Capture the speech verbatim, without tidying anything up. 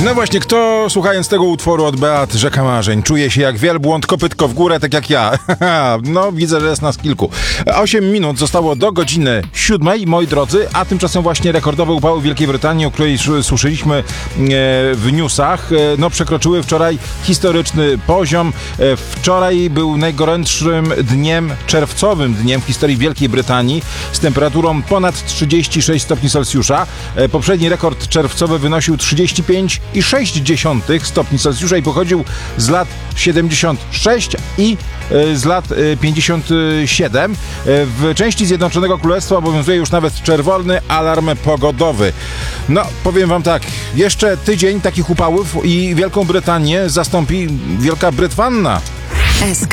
No właśnie, kto słuchając tego utworu od Beat Rzeka Marzeń czuje się jak wielbłąd, kopytko w górę, tak jak ja? No, widzę, że jest nas kilku. Osiem minut zostało do godziny siódmej, moi drodzy, a tymczasem właśnie rekordowe upały w Wielkiej Brytanii, o której słyszeliśmy w newsach, no przekroczyły wczoraj historyczny poziom. Wczoraj był najgorętszym dniem, czerwcowym dniem w historii Wielkiej Brytanii z temperaturą ponad trzydzieści sześć stopni Celsjusza. Poprzedni rekord czerwcowy wynosił trzydzieści pięć i sześć dziesiątych stopni Celsjusza i pochodził z lat siedemdziesiąt sześć i z lat pięćdziesiąt siedem. W części Zjednoczonego Królestwa obowiązuje już nawet czerwony alarm pogodowy. No, powiem wam tak, jeszcze tydzień takich upałów i Wielką Brytanię zastąpi Wielka Brytwanna. S